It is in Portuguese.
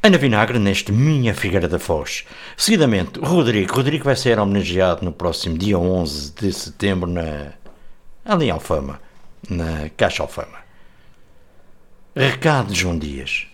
Ana Vinagre neste Minha Figueira da Foz. Seguidamente, Rodrigo vai ser homenageado no próximo dia 11 de setembro ali em Alfama, na Caixa Alfama. Recado de João Dias.